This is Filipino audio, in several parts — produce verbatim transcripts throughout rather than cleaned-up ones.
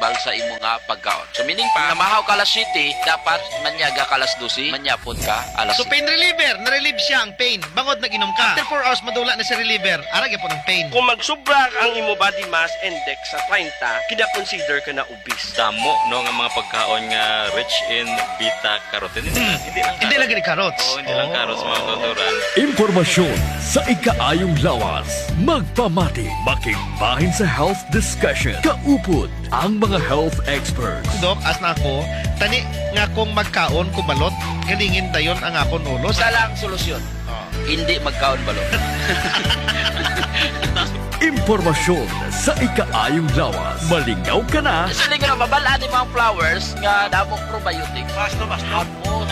possible sa imo nga pagkaon. So meaning pa, namahaw ka alas siyete, dapat manyaga ka alas dose, manyapon ka alas So pain reliever, na-relieve siya ang pain. Bangod nag-inom ka. After four hours, madula na si reliever. Arag po ng pain. Kung magsubra ang imo body mass index sa thirty, kina-consider ka na obese. Damo no nga mga pagkaon nga rich in beta carotene. Hindi, Hmm. hindi lang Hindi lagi ni carrots. Oo, hindi lang Oh. carrots mga tuturan. Impormasyon sa ikaayong lawas. Magpamati, makigbahin sa health discussion. Kaupod ang mga health experts. Dok, as na ako, tani nga kung magkaon ko balot, galingin dayon ang akong ulos. Isa lang solusyon. Hindi magkaon balot. Impormasyon sa ikaayong lawas. Malingaw ka na. Kasi nga mabalaan ni mga flowers nga damong probiotic. Basto, basto. Amo.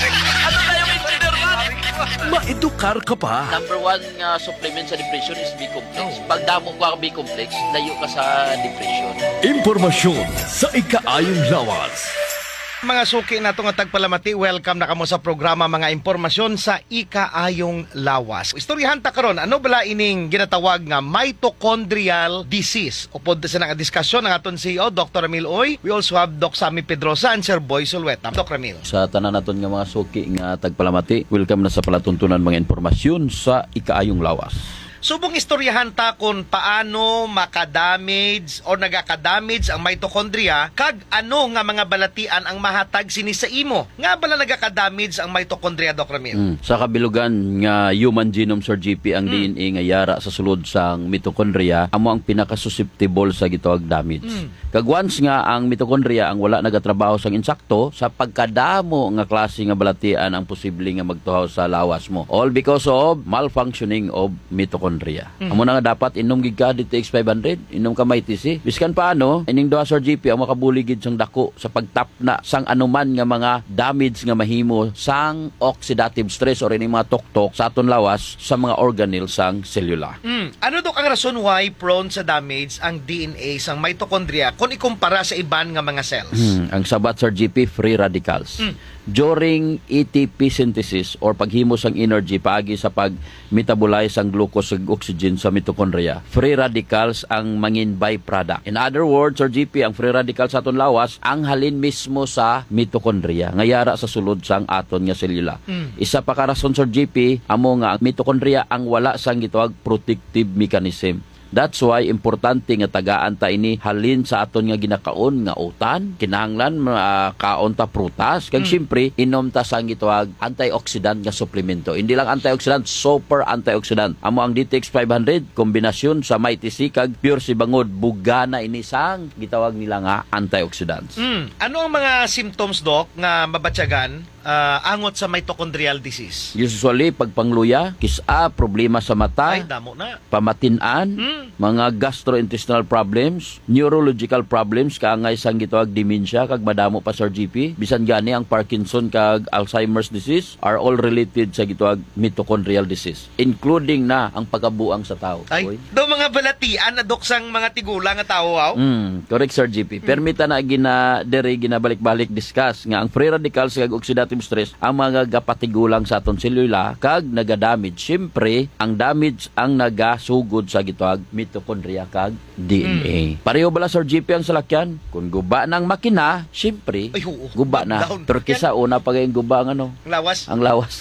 Ano na yung engineer man? Maedukar ka pa. Number one nga supplement sa depression is B-complex. Pag damo ka B-complex, layo ka sa depression. Impormasyon sa ikaayong lawas. Mga suki na nga tagpalamati, welcome na kamo sa programa mga impormasyon sa ikaayong lawas. Istoryahan ta karon, ano bala ining ginatawag nga mitochondrial disease? Upod sa nga diskusyon ng aton C E O, Doctor Ramil Oy. We also have Doc Sammy Pedrosa and Sir Boy Sulweta. Doc Ramil. Sa tanan naton nga mga suki nga tagpalamati, welcome na sa palatuntunan mga impormasyon sa ikaayong lawas. Subong istoryahan ta kung paano makadamage o nagaka-damage ang mitochondria kag ano nga mga balatian ang mahatag sini sa imo. Nga bala nagaka-damage ang mitochondria, Doc Ramil? Mm. Sa kabilugan nga human genome, Sir G P, ang Mm. D N A nga yara sa sulod sang mitochondria amo ang pinaka-susceptible sa gitawag damage. Mm. Kag once nga ang mitochondria ang wala nagatrabaho sang insakto, sa pagkadamo nga klase nga balatian ang posible nga magtuhaw sa lawas mo. All because of malfunctioning of mitochondria. Mm. Amo na nga dapat inom gid ka D T X five hundred, inom ka may T C. Biskan paano, ining duha Sir G P ang makabuligid sang dako sa pagtapna sang anuman nga mga damage nga mahimo sang oxidative stress or ining mga tuktok sa aton lawas sa mga organelle sang selula. Mm. Ano dok ang rason why prone sa damage ang D N A sang mitochondria kung ikumpara sa iban nga mga cells? Hmm, ang sabat Sir G P, free radicals. Mm. During A T P synthesis or paghimo sang energy paagi sa pag-metabolize ang glucose ug oxygen sa mitochondria, free radicals ang mangin byproduct. In other words, Sir G P, ang free radicals sa aton lawas ang halin mismo sa mitochondria nga yara sa sulod sang aton nga selula. Mm. Isa pa ka rason Sir G P, amo nga ang mitochondria ang wala sang gitawag protective mechanism. That's why importante nga tagaan ta ini halin sa aton nga ginakaon nga utan, kinahanglan uh, kaon ta prutas, kag Mm. syempre inom ta sang gitawag antioxidant nga suplemento. Hindi lang antioxidant, super antioxidant. Amo ang D T X five hundred kombinasyon sa may T C kag pure si bangod bugana ini sang gitawag nila nga antioxidants. Mm. Ano ang mga symptoms, Doc, nga mabatyagan ah, angot sa mitochondrial disease? Usually pagpangluya, kisa, problema sa mata, Ay, damo na. pamatin-an, Mm. mga gastrointestinal problems, neurological problems, kaangay sang gitawag dementia, kag madamo pa Sir G P. Bisan gani ang Parkinson kag Alzheimer's disease are all related sa gitawag mitochondrial disease, including na ang pagkabuang sa tao. Ay, do mga balatian na dok sang mga tigula nga tao, wow? Mm, correct Sir G P. Permita na gina dere ginabalik-balik discuss nga ang free radicals kag oxidative stress ang mga gapatigulang sa aton selula kag nagadamage. Siyempre, ang damage ang nagasugod sa gitawag mitochondria kag D N A. Mm. Pareho bala Sir G P ang salakyan? Kung guba ng makina, siyempre, Ay, oo. guba na. Down. Pero kisa una pa yung guba ang ano, Lawas. ang lawas.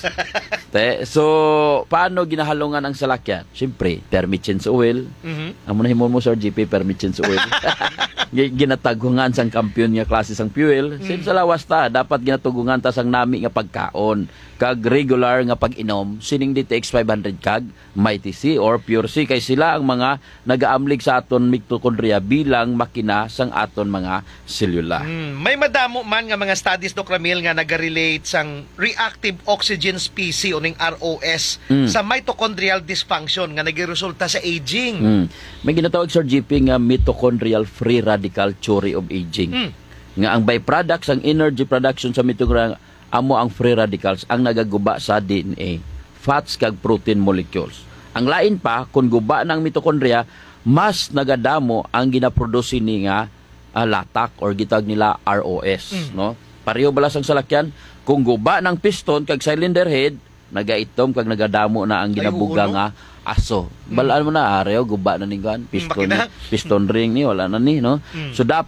Te, so, paano ginahalungan ang salakyan? Siyempre, permit change oil. Mhm. Amo na himon mo Sir G P, permit change oil. Gi- ginatagungan sang kampiyon nga klase sang fuel. Sim sa lawas ta, dapat ginatugungan ta sang nami nga pagkaon. Kag regular nga pag-inom, sining D T X five hundred kag may T C or pure C kay sila ang mga nagaamlig sa aton mitochondria bilang makina sang aton mga selula. Mm, may madamo man nga mga studies, Doc Ramil, nga nagarelate sang reactive oxygen species o ning R O S Mm. sa mitochondrial dysfunction nga nagiresulta sa aging. Mm. May ginatawag Sir G P nga mitochondrial free radical theory of aging. Mm. Nga ang byproducts, ang energy production sa mitochondria amo ang free radicals ang nagaguba sa D N A, fats kag protein molecules. Ang lain pa, kung guba ng mitochondria, mas nagadamo ang ginaproduce ni nga uh, latak or gitag nila R O S. Mm. No? Pareho balas ang salakyan, kung guba ng piston kag cylinder head, nagaitom kag nagadamo na ang ginabuga Ay, oo, no? nga aso. Balaan mo na, areo, guba na ni gan, piston, Makina. piston ring ni, wala na ni, no? Mm. So dapat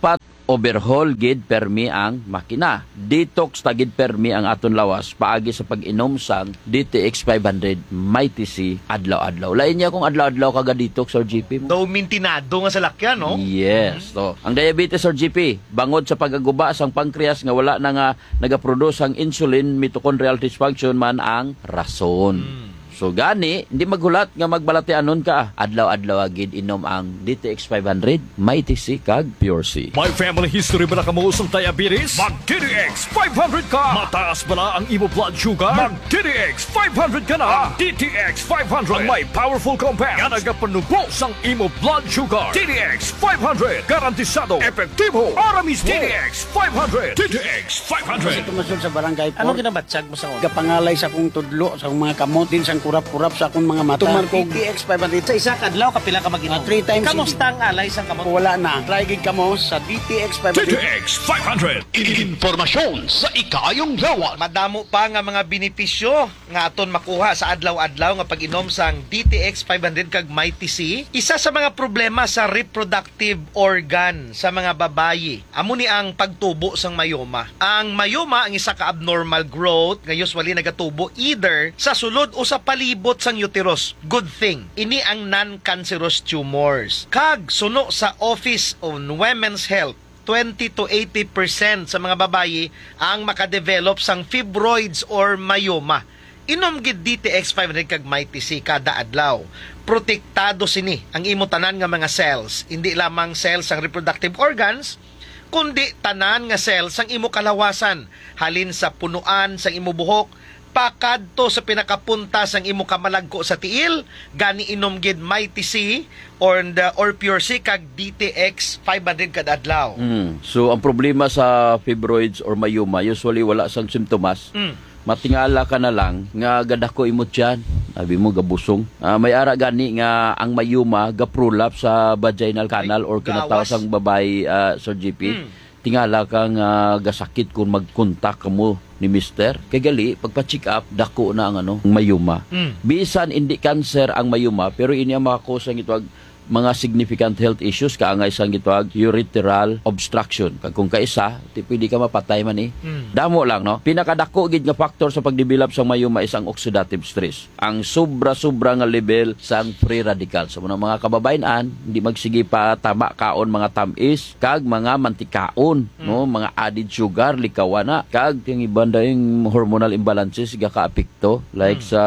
overhaul gid permi ang makina. Detox tagid permi ang aton lawas paagi sa pag-inom sang D T X five hundred Mighty C adlaw-adlaw. Lain niya kung adlaw-adlaw kaga detox or G P mo. Daw mintinado nga sa lakyan, no? Yes. So, ang diabetes or G P, bangod sa pagaguba sang pancreas nga wala na nga nagaproduce ang insulin, mitochondrial dysfunction man ang rason. So gani, hindi maghulat nga magbalatianon ka. Adlaw-adlaw agid inom ang D T X five hundred, Mighty C kag Pure C. May family history ba na kamo sa diabetes? Mag-D T X five hundred ka! Mataas ba na ang imo blood sugar? Mag-D T X five hundred ka na! Ang D T X five hundred ang may powerful compound nga nagapanubo sang imo blood sugar. D T X five hundred, garantisado, epektibo, aramis D T X five hundred. D T X five hundred. Tumasod sa barangay Ano Port. kinabatsag mo sa Kapangalay sa akong tudlo, sa akong mga kamot, din sang kurap-kurap sa akong mga mata. Tuman D T X five hundred. Sa isa kadlaw kapila ka mag-inom. Ah, three times Kamusta ang alay sa kamot? Wala na. Try gid kamo sa D T X five D T hundred. X five hundred. Informasyon sa ikayong lawas. Madamo pa nga mga benepisyo nga aton makuha sa adlaw-adlaw nga pag-inom sang D T X five hundred kag Mighty C. Isa sa mga problema sa reproductive organ sa mga babayi amo ni ang pagtubo sang mayoma. Ang mayoma ang isa ka abnormal growth nga usually nagatubo either sa sulod o sa palibot sang uterus. Good thing. Ini ang non-cancerous tumors. Kag suno sa Office on Women's Health, twenty to eighty percent sa mga babayi ang makadevelop sang fibroids or mayoma. Inom gid D T X five hundred kag Mighty C kada adlaw. Protektado sini ang imo tanan nga mga cells, hindi lamang cells sang reproductive organs, kundi tanan nga cells sang imo kalawasan, halin sa punuan sang imo buhok, pakadto sa pinakapunta sang imo kamalagko sa tiil, gani inom gid Mighty C or the or Pure C kag D T X five hundred kada adlaw. Mm. So ang problema sa fibroids or mayoma, usually wala sang simptomas. Mm. Matingala ka na lang nga gadako imot yan. Sabi mo gabusong. Ah, may ara gani nga ang mayuma gaprolapse sa vaginal canal or kinataw gawas. sang babae, uh, Sir G P. Mm. Tingala ka nga gasakit kung magkontak ka mo ni mister. Kay gali pagpa-check up dako na ang ano, ang mayuma. Mm. Bisan hindi cancer ang mayuma pero ini ang makakosa ng itwag mga significant health issues kaangay sang gitawag urethral obstruction. Kag kung kaisa, ti pwede ka mapatay man eh. Mm. Damo lang no. Pinakadako gid nga factor sa pagdevelop sa mayuma is ang oxidative stress. Ang sobra-sobra nga level sang free radicals. Sa mga mga kababayan, hindi magsige pa tama kaon mga tamis kag mga mantikaon, mm. no, mga added sugar likawana kag ting ibanda yung hormonal imbalances ga kaapekto like mm. sa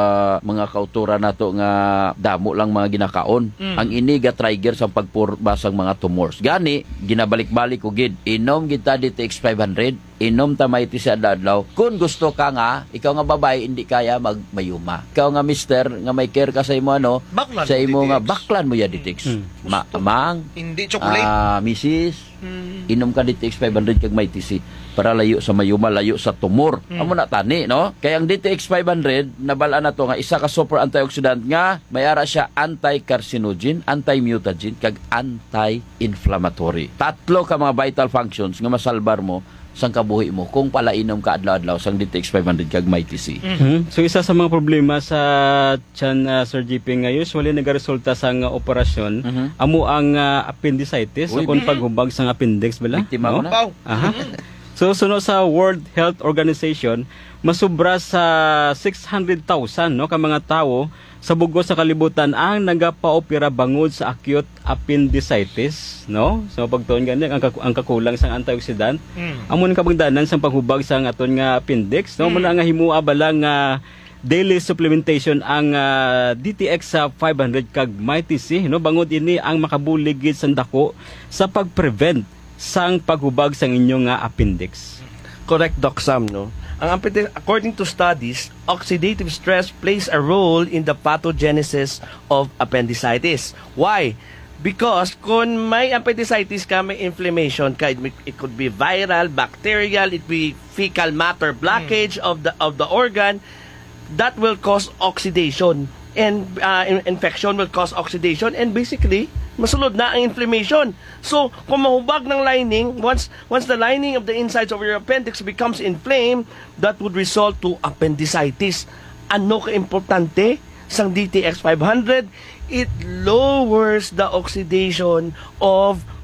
mga kautura nato nga damo lang mga ginakaon. Mm. Ang ini ga trigger sa pagpurbasang mga tumors. Gani ginabalik-balik ko gid. Inom gid ta D T X five hundred, inom ta Mighty C adlaw. Kung gusto ka nga, ikaw nga babae hindi kaya magmayuma. Ikaw nga mister nga may care ka sa imo ano, Baklan sa mo, imo D T X. nga baklan mo ya D T X. Ma amang Hindi chocolate. ah misis, Mm. inom ka D T X five hundred kag Mighty C para layo sa mayuma, layo sa tumor. Mm. Amo na tani, no? Kaya ang D T X five hundred nabala na to nga isa ka super antioxidant nga may ara siya anti-carcinogen, anti-mutagen kag anti-inflammatory. Tatlo ka mga vital functions nga masalbar mo sang kabuhi mo kung palainom ka adlaw-adlaw sang D T X five hundred kag Mighty C. Hmm? So isa sa mga problema sa tiyan uh, Sir G P nga usually nagaresulta sa nga operasyon Mhm. amo ang uh, appendicitis Uy, o kung paghubag sa appendix bala. Biktima ko na. Wow. Aha. So sunod sa World Health Organization, masubra sa six hundred thousand no ka mga tawo sa bugos sa kalibutan ang nagapaopera bangod sa acute appendicitis, no? So pagtuon gani ang, kak- ang kakulang sa antioxidant, Mm. amo nang kabangdanan sa paghubag sa aton nga appendix, no? Muna nga himua bala nga daily supplementation ang ah, D T X sa five hundred kag Mighty C, no? Bangod ini ang makabulig gid sa dako sa pag-prevent sang paghubag sa inyong nga appendix. Correct, Doc Sam, no? Ang appeti- according to studies, oxidative stress plays a role in the pathogenesis of appendicitis. Why? Because kung may appendicitis ka, may inflammation ka, it, may- it could be viral, bacterial, it be fecal matter blockage of the of the organ, that will cause oxidation. And uh, in- infection will cause oxidation, and basically, masulod na ang inflammation. So, kung mahubag ng lining, once once the lining of the insides of your appendix becomes inflamed, that would result to appendicitis. Ano ka-importante sang D T X five hundred? It lowers the oxidation of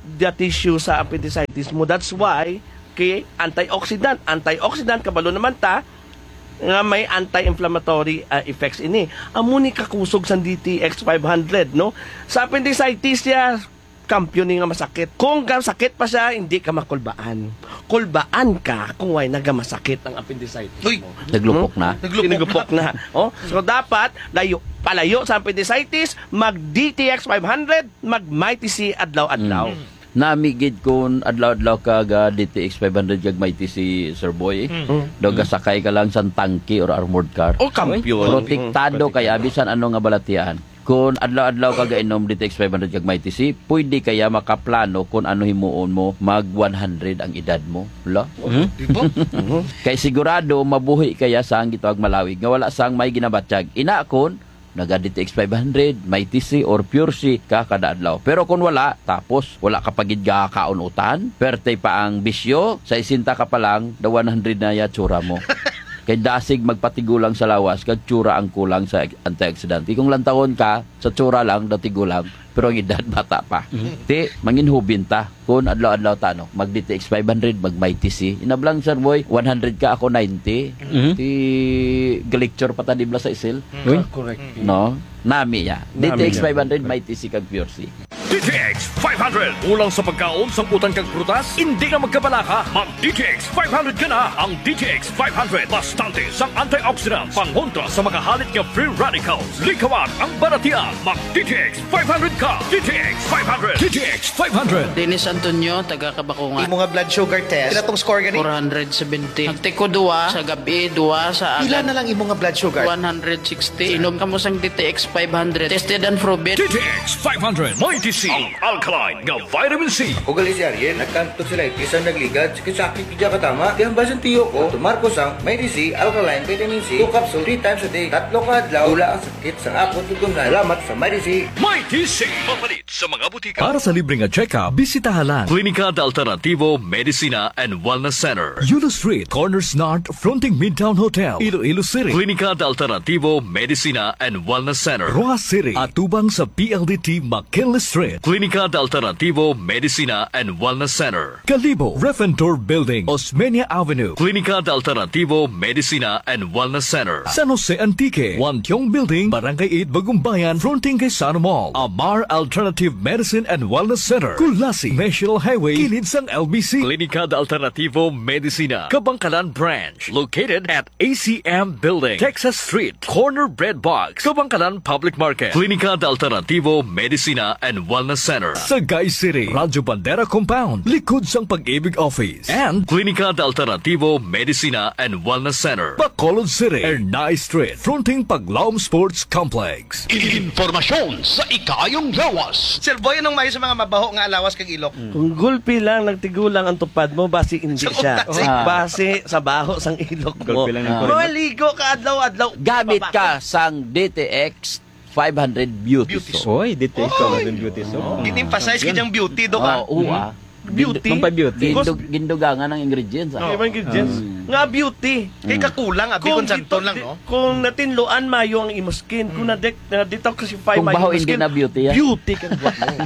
the tissue sa appendicitis mo. That's why kay antioxidant, antioxidant kabalo naman ta nga may anti-inflammatory uh, effects ini. Amo ni kakusog sa D T X five hundred, no? Sa appendicitis ya kampiyon ni nga masakit. Kung ga sakit pa siya, hindi ka makulbaan. Kulbaan ka kung way nagamasakit ang appendicitis. Uy, mo. Naglupok na. Naglupok na. Oh, so dapat layo palayo sa appendicitis, mag D T X five hundred, mag Mighty C adlaw-adlaw. Mm. Namigid kun adlaw-adlaw ka ga D T X five hundred kag Mighty C, Sir Boy. Mm. Daw gasakay ka lang sa tanki or armored car. Oh, kampiyon. Protektado kaya bisan ano nga balatian. Kung adlaw-adlaw ka gainom D T X five hundred kag Mighty C, pwede kaya makaplano kung ano himuon mo mag one hundred ang edad mo. Wala? Hmm? Diba? Kay sigurado mabuhi kaya sa ang gitawag malawig nga wala sang may ginabatyag. Ina kon naga D T X five hundred, Mighty C or Pure C ka kada adlaw. Pero kung wala, tapos wala ka pagid ga kaunutan, perte pa ang bisyo, sa isinta ka pa lang, da one hundred na ya tsura mo. Kay dasig magpatigulang sa lawas, kag tsura ang kulang sa antioxidant. Kung lantawon ka, sa tsura lang, datigulang, pero ang edad bata pa. Mm-hmm. Ti, manginhubin ta. Kung adlaw-adlaw ta, no? Mag D T X five hundred, mag Mighty C. Inablang, Sir Boy, one hundred ka, ako ninety. Mm-hmm. Ti, galecture pa ta dibla sa isil. Mm-hmm. Correct. No? Nami ya. D T X five hundred, Mighty C, kag Pure C. D T X five hundred. Ulang sa pagkaon, samputan kag prutas, hindi na magkabalaka. Mag D T X five hundred ka na. Ang D T X five hundred, bastante sa antioxidant, pangontra sa makahalit nga free radicals. Likawan ang baratian. Mag D T X five hundred ka. D T X five hundred. D T X five hundred. Dennis Antonio, taga Kabakungan. Imo nga blood sugar test. Pila tong score gani? four hundred seventy. Nagtiko duwa sa gabi, duwa sa Pila agad. na lang imo nga blood sugar? one hundred sixty. Inom ka mo sang D T X five hundred. Tested and proven. D T X five hundred. Mighty C. Ang alkaline nga vitamin C. Ugali si Ariel, nagkanto sila ikisan nagligad, sakit kidya katama. Kaya ang basan tiyo ko, tumarko sang Mighty C, alkaline, vitamin C, two capsule, three times a day, tatlo ka adlaw, wala ang sakit sa akot tutungan. Salamat sa Mighty C. Mighty C. Mapalit sa mga butika. Para sa libreng check-up, bisitahan Klinika de Alternativo Medicina and Wellness Center. Yulo Street, Corners North, fronting Midtown Hotel, Iloilo City. Klinika de Alternativo Medicina and Wellness Center. Roa City, atubang sa P L D T McKinley Street. Klinika de Alternativo Medicina and Wellness Center. Kalibo, Refentor Building, Osmeña Avenue. Klinika de Alternativo Medicina and Wellness Center. San Jose Antique, Wantiong Building, Barangay eight, Bagumbayan, fronting kay Sano Mall. Amar Alternative Medicine and Wellness Center. Kulasi, National Highway, kilid sang L B C. Klinika de Alternativo Medicina, Kabangkalan Branch, located at A C M Building, Texas Street, Corner Bread Box, Kabangkalan Public Market. Klinika de Alternativo Medicina and Wellness Center. Sagay City, Radyo Bandera Compound, likod sang Pag-ibig Office. And Klinika de Alternativo Medicina and Wellness Center. Bacolod City, Ernay Street, fronting Paglaom Sports Complex. Informasyon sa ikayong lawas. Sir Boy, anong mayo sa mga mabaho nga alawas kag ilok? Kung gulpi lang, nagtigulang ang tupad mo, basi hindi Sa siya. utak, Ah. Basi sa baho sang ilok mo. Gulpi lang ng Maligo ka adlaw-adlaw. Gamit Baba- ka sang D T X five hundred Beauty Beauty Soap. Oy, D T X five hundred beauty soap. Gin-emphasize kanyang beauty do ka. Oo, ah. Beauty. Pampabeauty. Gindug, gindugangan ng ingredients. Ah. Ibang ingredients. Nga beauty. Kay kakulang abi kung santon lang, no? Kung natinluan mayo ang imo skin, kung na-de- na-detoxify Kung mayo baho ang hindi skin, na beauty yan. beauty ka buhat mo.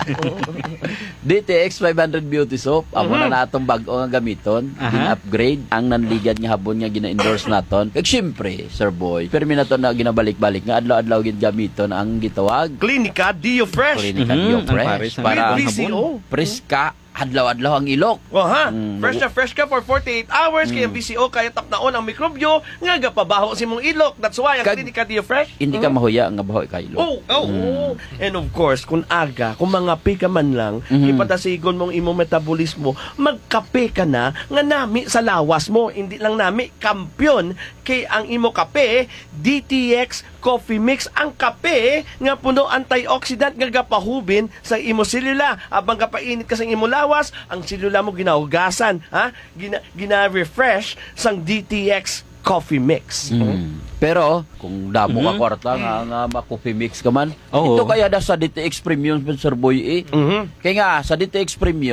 D T X five hundred Beauty Soap. Amo na natong bag-o nga gamiton. Aha. Gin-upgrade ang nanligad nga habon nga gina-endorse naton. Kag syempre, Sir Boy, permi na to na ginabalik-balik nga adlaw-adlaw gid gamiton ang gitawag Klinika Dio Fresh. Klinika Mhm, Dio ang Fresh Paris na para With B C O. preska adlaw-adlaw ang ilok. O ha, Mm. fresh na fresh ka for forty-eight hours, kaya B C O kaya taknaon ang mikrobyo, nga gapabaho si mong ilok. That's why ang Kag- Klinika Dio Fresh. Hindi ka mahuya nga baho kay ilok. Oh, oh. And of course, kung aga, kung mga ka man lang, Mhm. ipatasigon mong imong metabolismo, magkape ka na nga nami sa lawas mo. Hindi lang nami, kampyon. Kay ang imo kape, D T X Coffee Mix. Ang kape nga puno antioxidant nga gapahubin sa imo selula. Abang kapainit ka sa imo lawas, ang selula mo ginahugasan, ha? Gina, gina-refresh sang D T X Coffee Mix. Mm. Pero kung damo ka Mhm. kwarta nga nga ma-coffee mix ka man, Oo. ito kaya da sa D T X Premium Sir Boy eh. Mhm. Kaya nga sa D T X Premium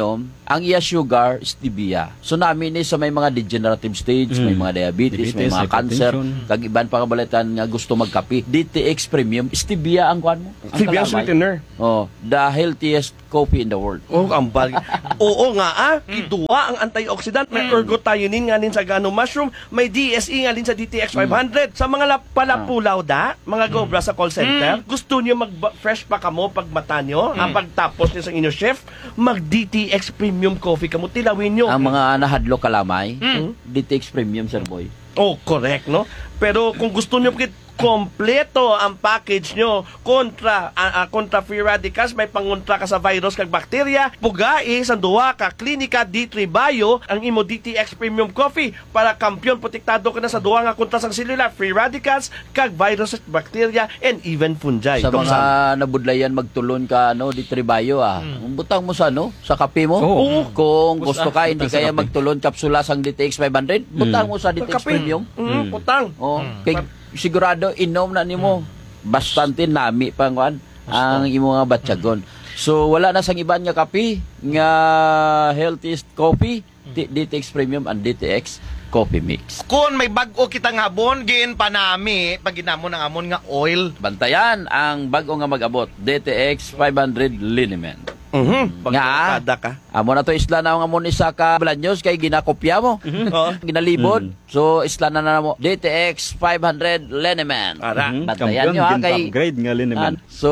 ang iya sugar stevia. So namin ni sa may mga degenerative stage, Mm. may mga diabetes, may Diabetes, mga cancer, hypertension. kag iban pa kabalitan nga gusto magkape. D T X Premium stevia ang kuan mo. Ang Stevia kalamay. sweetener. Oh, the healthiest coffee in the world. Oh, ang bal. Oo nga ah, kiduwa ang antioxidant, may ergothioneine nga din sa gano mushroom, may D S E nga din sa D T X five hundred. Sa mga lap- palapulaw da, mga gobra sa call center, gusto niyo mag-fresh pa kamo pag mata nyo, ang pagtapos niyo sa inyo chef, mag-D T X Premium Coffee kamo, tilawin nyo. Ang mga nahadlo kalamay, D T X Premium, Sir Boy. Oh, correct, no? Pero kung gusto niyo kit kompleto ang package nyo kontra ah, ah, kontra free radicals, may pangontra ka sa virus kag bakterya, pugai sa duwa ka klinika D three Bio ang imo D T X Premium Coffee para kampiyon protektado ka na sa duwa nga kontra sang selula, free radicals kag virus at bakterya and even fungi. Sa Dok mga Sam. nabudlayan magtulon ka ano di tribayo ah. Butang mo sa ano sa kape mo. Oo. Kung gusto ka Butang hindi sa kaya kape. magtulon kapsula sang D T X five hundred, butang mo sa D T X Kape. Premium. Mm, putang. Oh, kay sigurado inom na nimo. Bastante nami pangwan ang imo nga batyagon. So wala na sang iban nga kape nga healthiest coffee, D- DTX Premium and D T X Coffee Mix. Kung may bag-o kitang habon, giin pa nami, pag ginamon ng amon nga oil. Bantayan ang bago nga mag-abot, D T X five hundred Liniment. Mhm. Pag Nga. kada ka. Amo na to isla na nga mo ni sa ka Balaños kay ginakopya mo. Oo. Ginalibod. So isla na na mo D T X five hundred Liniment. Ara. Mhm. Bantayan Kampiyon, nyo ha din kay upgrade nga lin naman. So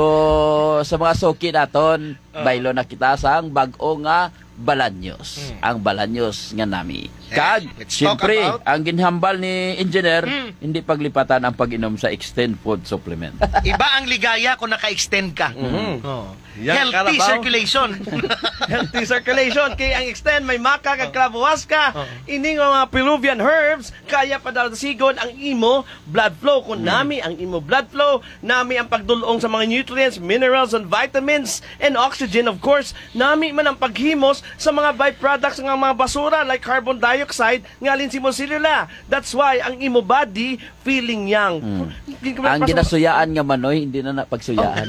sa mga suki naton, baylo na kita sang bag-o nga Balaños. Ang Balaños nga nami. Kag, let's talk siyempre, about- ang ginhambal ni engineer, hindi paglipatan ang pag-inom sa Extend Food Supplement. Iba ang ligaya kung naka-extend ka. Oh. Yan, Healthy Carabao. circulation. Healthy circulation kay ang extend may maka kag clavuasca ini nga mga Peruvian herbs kaya pa daw sigon ang imo blood flow kung nami ang imo blood flow nami ang pagdulong sa mga nutrients, minerals and vitamins and oxygen of course nami man ang paghimos sa mga byproducts ng mga basura like carbon dioxide ngalin si cellular. That's why ang imo body feeling young. Hindi ka Ang mapasok- ginasuyaan nga manoy, hindi na napagsuyaan.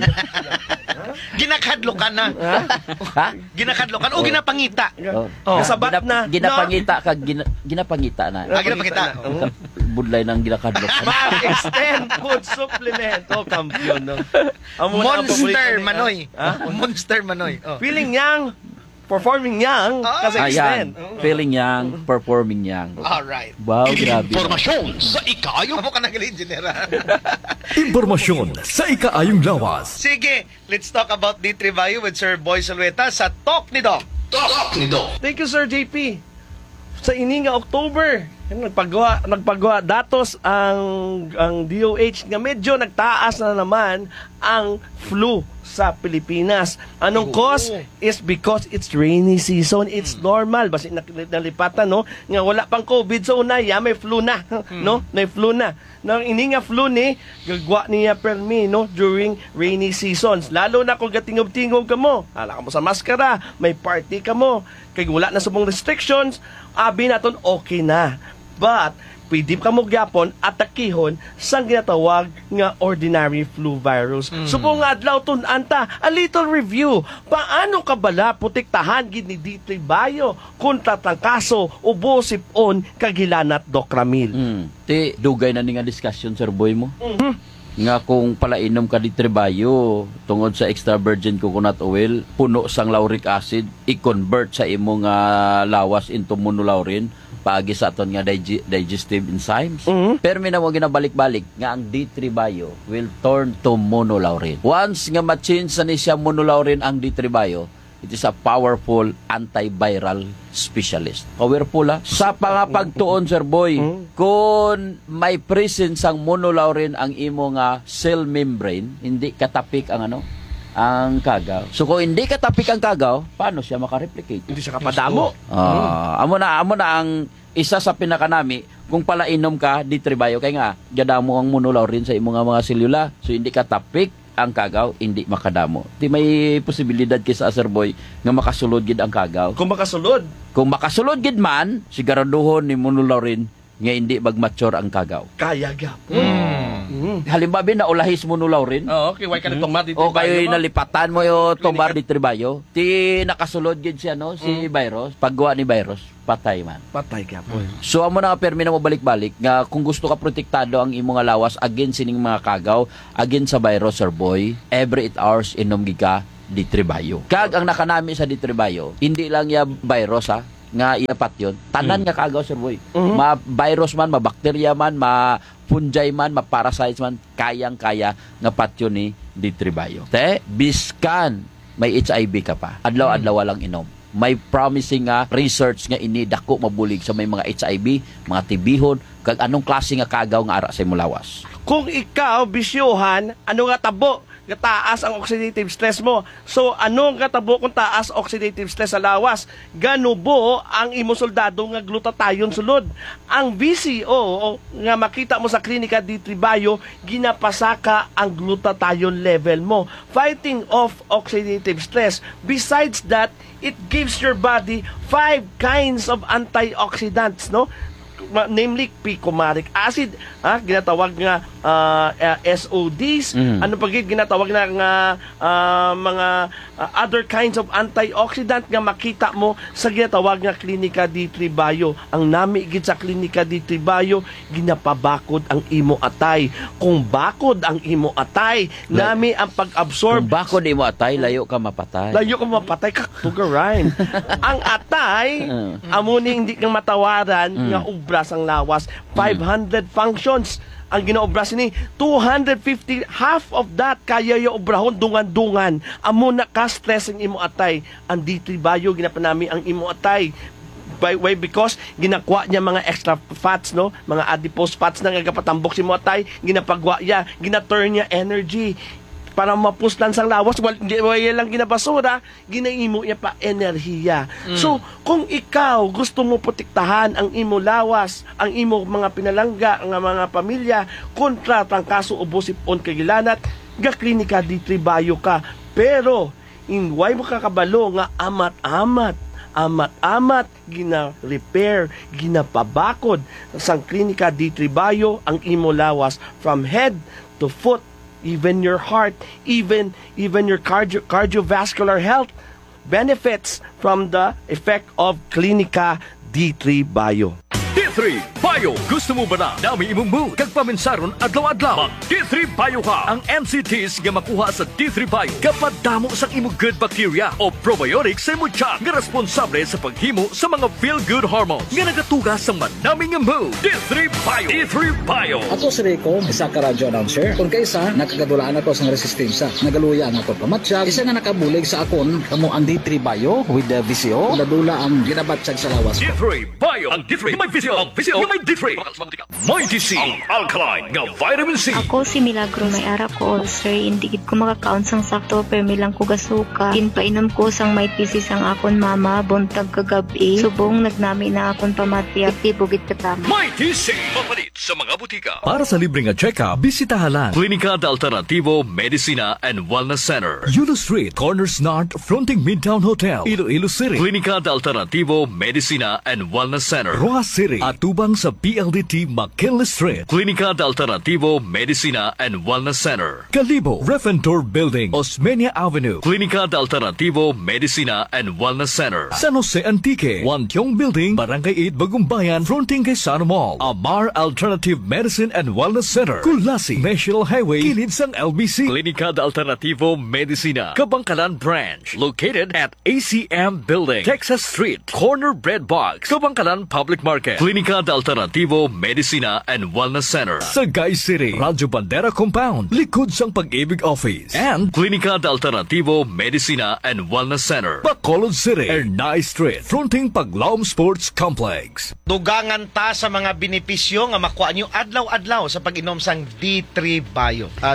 Ginakadlokan na. Ha? Ginakadlokan o ginapangita. Oh. Oh. Nasabat Ginap- na. Ginapangita ka, gina, ginapangita na. Ah, ginapangita. Oo. Budlay ng ginakadlok. Mag-extend food supplement. Oh, kampiyon, no? Amo na ang paborito Monster ni- Manoy. Ha? Monster Manoy. Oh. Feeling young, performing young, kasi extend. Ayan. Feeling young, performing young. Alright. Wow, grabe. Impormasyon sa ikaayon. Amo ka na engineer. Impormasyon sa ikaayong lawas. Sige, let's talk about D three Bio with Sir Boy Salueta sa Talk ni Doc. Talk ni Doc. Thank you, Sir J P. Sa ini nga October, yan, nagpagawa, nagpagawa datos ang ang D O H nga medyo nagtaas na naman ang flu sa Pilipinas. Anong cause? Is because it's rainy season. It's normal. Basi nak- nalipatan, no? Nga wala pang COVID sa una, ya, may flu na. No? May flu na. Nang ini nga flu ni, gagwa niya permi, no? During rainy seasons. Lalo na kung gatingob-tingob ka mo. Hala ka mo sa maskara, may party ka mo. Kaya wala na sa mong restrictions, abi naton okay na. But, pwede ka mo gyapon at takihon sang ginatawag nga ordinary flu virus. So kung nga adlaw tun anta, a little review. Paano ka bala protektahan gid ni D three Bio kontra tangkaso, ubo, sipon, kagilanat dokramil? Hmm. Ti, dugay na ni nga discussion, Sir Boy mo. Nga kung palainom ka di tribayo tungod sa extra virgin coconut oil, puno sang lauric acid, i-convert sa imong uh, lawas into monolaurin paagi sa aton nga dig- digestive enzymes. Pero may na mo ginabalik-balik nga ang D three Bio will turn to monolaurin. Once nga ma-change na ni siya monolaurin ang D three Bio, it is a powerful antiviral specialist. Powerful ha? Sa pangapagtuon, Sir Boy, kung may presence ang monolaurin ang imo nga cell membrane, hindi katapik ang ano, ang kagaw. So kung hindi katapik ang kagaw, paano siya makareplicate? Hindi siya kapadamo. Ah, amo na amo na ang isa sa pinakanami kung palainom ka D three Bio kay nga gadamo ang monolaurin sa imong mga selula. So hindi katapik ang kagaw, hindi makadamo. Di may posibilidad kay sa Sir Boy nga makasulod gid ang kagaw. Kung makasulod, Kung makasulod gid man, siguraduhon ni monolaurin nga hindi mag-mature ang kagaw. kaya gyapon. Halimbawa, naulahis mo nulaw rin. Oo, okay, why ka na tomar dito? O kayo nalipatan mo yung tomar di Tribayo. Ti nakasulod gid siya no si Virus. Paggawa ni Virus, patay man. Patay ka po. So amo na permi na mo balik-balik nga kung gusto ka protektado ang imong nga lawas against sining mga kagaw, against sa virus or boy, every eight hours inom gika di Tribayo. Kag ang nakanami sa di Tribayo, hindi lang ya virus ha, nga iapat yun. Tanan nga kagaw sir boy. Ma virus man, ma bacteria man, ma fungi man, ma parasites man, kayang-kaya nga patyo ni di Tribayo. Te, biskan may H I V ka pa. Adlaw-adlaw lang inom. May promising nga research nga ini dako mabulig sa may mga H I V, mga tibihon, kag anong klase nga kagaw nga ara sa imong lawas. Kung ikaw bisyohan, ano nga tabo? Nga taas ang oxidative stress mo. So, ano nga tabo kung taas oxidative stress sa lawas? Ganubo ang imo soldado nga glutathione sulod. Ang V C O o, nga makita mo sa klinika di Tribayo, ginapasaka ang glutathione level mo. Fighting off oxidative stress. Besides that, it gives your body five kinds of antioxidants, no? Namely picomaric acid, ha, ginatawag nga uh, uh, S O Ds, mm. ano pa gid ginatawag na nga uh, mga uh, other kinds of antioxidant nga makita mo sa ginatawag nga klinika di Tribayo. Ang nami gid sa klinika di Tribayo, ginapabakod ang imo atay. Kung bakod ang imo atay, nami ang pag-absorb. Kung bakod imo atay, layo ka mapatay. Layo ka mapatay ka tugaran. Ang atay, amo ni hindi kang matawaran mm. nga ubra ang lawas, five hundred mm. functions ang ginaobras ni two hundred fifty, half of that kaya yung obrahon dungan-dungan. Amo na ka stress ang imo atay. Ang di Tribayo ginapanami ang imo atay. By way because ginakwa niya mga extra fats, no, mga adipose fats na nagapatambok si mo atay, ginapagwa niya, gina-turn niya energy para mapuslan sang lawas. Wal, wala lang ginabasura, ginaimo niya pa enerhiya. Mm. So, kung ikaw gusto mo protektahan ang imo lawas, ang imo mga pinalangga, ang mga pamilya, kontra tang kaso ubosipon kagilanat, ga klinika di Tribayo ka. Pero, in why mo kakabalo nga amat-amat, amat-amat, gina-repair, ginapabakod sang klinika di Tribayo ang imo lawas from head to foot, even your heart, even even your cardio, cardiovascular health benefits from the effect of Klinika di Tribayo. D three Bio. Gusto mo ba na dami imong mood kag paminsaron adlaw-adlaw? Mag D three Bio ka. Ang N C Ts nga makuha sa D three Bio kapag damo sa imong good bacteria o probiotics sa imong tiyan nga responsable sa paghimo sa mga feel-good hormones nga nagatugas sa manaming nga mood. D three Bio. D three Bio. Ako si Rico, isa ka radyo announcer. Kung kaysa, nakagadulaan ako sa resistensya. Nagaluya ang ako pamatsyag. Isa nga nakabulig sa akon, kamo ang D three Bio with the V C O. Ladula ang ginabatsyag sa lawas. D three Bio. Ang D three may V C O. Ang V C O may D three. May D C. Ang alkaline nga vitamin C. Ako si Milagro, may ara ko ulcer. Hindi gid ko makakaon sang sakto, pero milang ko gasuka. Ginpainom ko sang may thesis ang akon mama, buntag kagabi. Subong nagnami na akon pamatya, di bugit katama. May D C. Mapalit sa mga butika. Para sa libreng check-up, bisitahan lang Klinika de Alternativo Medicina and Wellness Center. Yulo Street, Corners North, fronting Midtown Hotel, Iloilo City. Klinika de Alternativo Medicina and Wellness Center. Roa City, atubang sa P L D T McKinley Street. Klinika de Alternativo Medicina and Wellness Center. Calibo, Refentor Building, Osmeña Avenue. Klinika de Alternativo Medicina and Wellness Center. San Jose Antique, Wantiong Building, Barangay eight, Bagumbayan, fronting kay Sano Mall. Amar Alternative Medicine and Wellness Center. Kulasi, National Highway, kilid sang L B C. Klinika de Alternativo Medicina, Kabangkalan Branch, located at A C M Building, Texas Street, Corner Bread Box, Kabangkalan Public Market. Klinika de Alternativo Medicina and Wellness Center. Sagay City, Radyo Bandera Compound, likod sang Pag-ibig Office. And Klinika de Alternativo Medicina and Wellness Center. Bacolod City, Ernay Street, fronting Paglaom Sports Complex. Dugangan ta sa mga benepisyo nga makuha nyo adlaw-adlaw sa pag-inom sang D three Bio. Ah, Doc?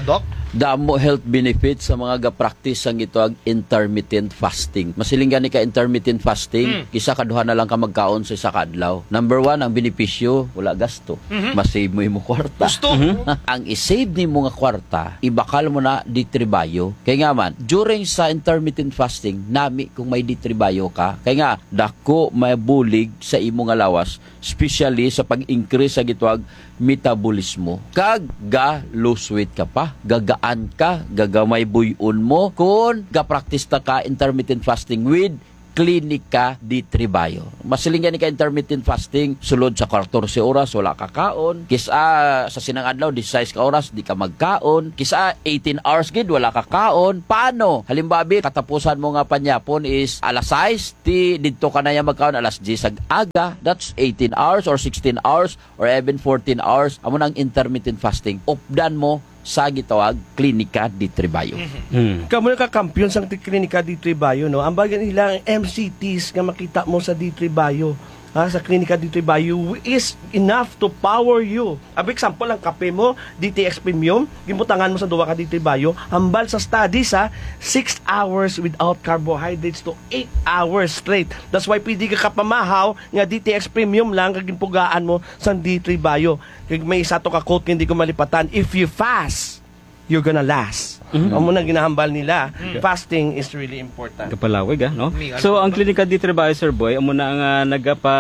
Damo health benefits sa mga ga-practice ang ito ag intermittent fasting. Masiling gani ka intermittent fasting, Mm. kisa kaduha na lang ka magkaon sa isa ka adlaw. Number one, ang benepisyo, wala gasto. Mhm. Masave mo imo kwarta. Gusto. Ang isave ni mo nga kwarta, ibakal mo na di tribayo. Kaya nga man, during sa intermittent fasting, nami kung may di tribayo ka, kaya nga, dako may bulig sa imo nga lawas, especially sa pag-increase sa gitwag metabolismo. Kag ga lose weight ka pa, gagaan ka, gagamay buyon mo, kung ga-practice ta ka intermittent fasting with klinika di tribayo. Masiling ni ka intermittent fasting, sulod sa fourteen oras wala ka kaon, kisa sa sinang adlaw sixteen ka oras di ka magkaon, kisa eighteen hours gid wala ka kaon. Paano? Halimbawa katapusan mo nga panyapon is alas sais, ti didto ka na ya magkaon alas ten ag aga, that's eighteen hours or sixteen hours or even fourteen hours. Amo nang intermittent fasting, updan mo sa gitawag klinika di tribayo. Mm. Kamu ka kampiyon sang klinika di tribayo, no? Ang bagay nila ang M C Ts nga makita mo sa di tribayo, ha, sa klinika di tribayo is enough to power you. Ab example ang kape mo, D T X Premium, gimutangan mo sa duwa ka di tribayo, hambal sa studies ha, six hours without carbohydrates to eight hours straight. That's why pwede ka kapamahaw nga D T X Premium lang kag ginpugaan mo sa di tribayo. Kag may isa to ka quote hindi ko malipatan, if you fast, you're gonna last. Mm-hmm. Amo na ginahambal nila. Mm-hmm. Fasting is really important. Kapalawig ah, no? So ang klinika di trabaho, Sir Boy, amo na ang uh, nagapa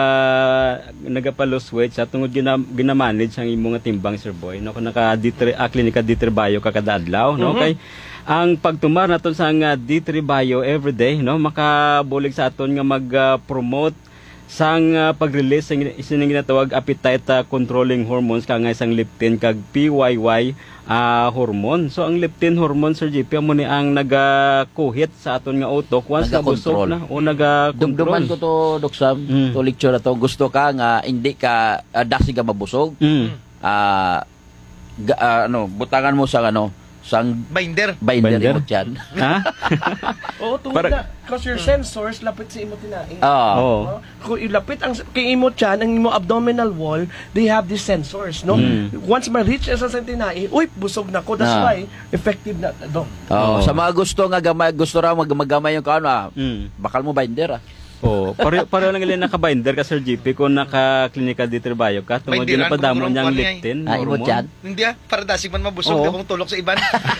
nagapa lose weight sa tungod gina, ginamanage ang imong timbang, Sir Boy, no? Kung naka di uh, klinika di trabaho ka kada adlaw, no? Mm-hmm. Kay ang pagtumar naton sa uh, di trabaho everyday, no? Makabulig sa aton nga mag-promote uh, sang uh, pag-release ng isinang ginatawag appetite uh, controlling hormones kang isang leptin kag P Y Y uh, hormone. So ang leptin hormone, Sir J P, amo ni ang naga-kuhit sa aton nga utok once na busog na o naga-control. Dumduman ko to, Dok Sam, mm. to lecture na to. Gusto ka nga hindi ka uh, dasi ka mabusog. Mm. Uh, ga, uh, ano, butangan mo sa ano, sang binder. Binder, Binder? mo dyan. Ha? Oo, tungod Para- na. Because your sensors, lapit sa imo tinaing. Ah. Oo. No? Kung ilapit ang kay imo tiyan, ang imo abdominal wall, they have these sensors, no? Mm. Once ma-reach sa sa tinaing, uy, busog na ko. That's Ah. why, effective na, do. Oh, Oo. sa mga gusto nga gamay, gusto ra mag magamay yung kaano, ah, Mm. bakal mo binder ah. Oh, pare pare lang ilan naka-binder ka, Sir G P, kung naka-klinika di trabaho ka, tungod Binderan, ginapadamo kung niyang kurong leptin Ah, imo hormone. dyan. Hindi ah, para dasig man mabusog, Oo. di akong tulok sa iban.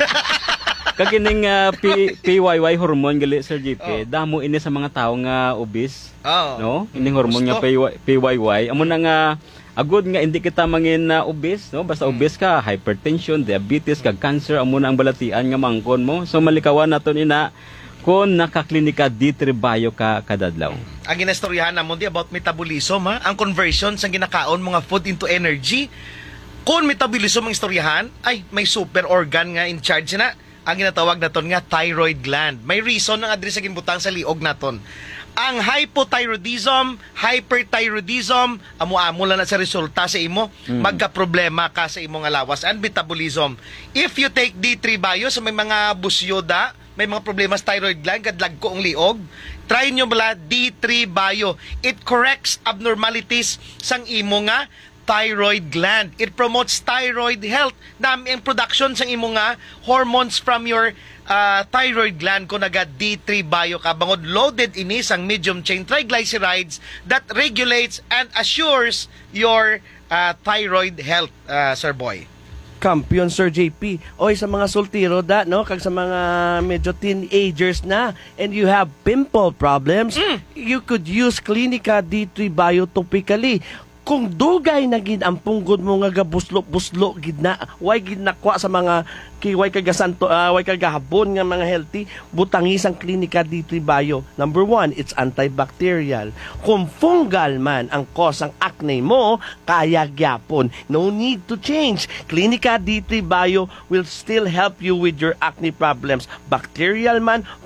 Kagining uh, P- PYY hormone gali, Sir G P, Oh. damo ini sa mga tao nga obese, Oo. no? Ining hormone nga Gusto. P Y Y, amo na nga agud nga hindi kita mangin na obese, no? Basta obese ka, hypertension, diabetes, kag cancer, amo na ang balatian nga mangkon mo. So malikawan naton ina kung nakaklinika di trabaho ka kadadlaw. Ang ginastoryahan na mo di about metabolism, ha? Ang conversion sa ginakaon mga food into energy. Kung metabolism ang istoryahan, ay may super organ nga in charge na. Ang ginatawag naton nga thyroid gland. May reason ng address sa ginbutang sa liog naton. Ang hypothyroidism, hyperthyroidism, amo-amo lang na sa resulta sa imo, Mm. magka-problema ka sa imo nga lawas and metabolism. If you take D three bio, so may mga busyoda, may mga problema sa thyroid gland, kadlag ko ang liog, try nyo bala D three bio. It corrects abnormalities sang imo nga thyroid gland. It promotes thyroid health. Dami ang production sang imo nga hormones from your uh, thyroid gland kung naga D three bio ka. Bangod loaded ini sang medium chain triglycerides that regulates and assures your uh, thyroid health, uh, Sir Boy. Kampiyon, Sir J P. Oy, sa mga sultiro da, no? Kag sa mga medyo teenagers na and you have pimple problems, you could use Clinica D three Bio topically. Kung dugay na gid ang punggod mo nga gabuslo-buslo gid na, way gid nakwa sa mga kiway kagasanto, uh, way kagahabon nga mga healthy, butangi sang Clinica D three Bio. Number one, it's antibacterial. Kung fungal man ang cause ang acne mo, kaya gyapon. No need to change. Clinica D three Bio will still help you with your acne problems. Bacterial man,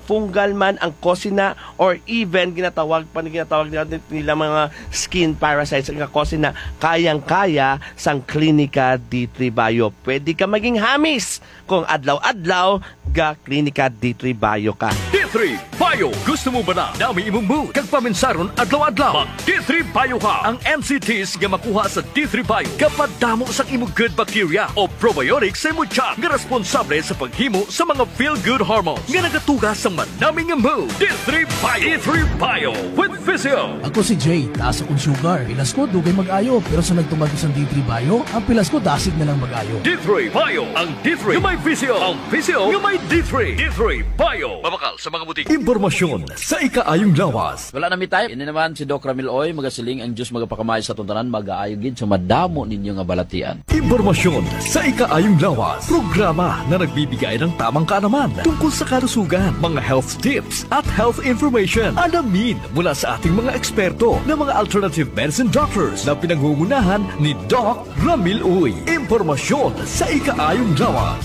fungal man ang cosina or even ginatawag pa ginatawag nila, nila mga skin parasites ang cosina kayang-kaya sang Clinica D three Bio. Pwede ka maging hamis kung adlaw-adlaw ga Clinica D three Bio ka. D three Bio. Gusto mo ba na dami imong mood kag paminsaron adlaw-adlaw? Mag D three Bio ka. Ang N C Ts nga makuha sa D three Bio kapag damo sa imong good bacteria o probiotics sa imong tiyan nga responsable sa paghimo sa mga feel-good hormones nga nagatuga sa manaming mood. D three Bio. D three Bio with Physio. Ako si Jay, taas akong sugar. Pilas ko, dugay mag-ayo. Pero sa nagtumag isang D three Bio, ang pilas ko dasig na lang mag-ayo. D three Bio. Ang D three nga may Physio. Ang Physio nga may D three. D three Bio. Mabakal sa mga butik. Impormasyon sa ikaayong lawas. Wala na mi tayo. Ini naman si Doc Ramil Oy, magasiling ang Diyos magapakamay sa tuntanan, mag-aayo gid sa madamo ninyo nga balatian. Impormasyon sa ikaayong lawas. Programa na nagbibigay ng tamang kaalaman tungkol sa kalusugan, mga health tips at health information. Alamin mula sa ating mga eksperto na mga alternative medicine doctors na pinangungunahan ni Doc Ramil Uy. Impormasyon sa ikaayong lawas.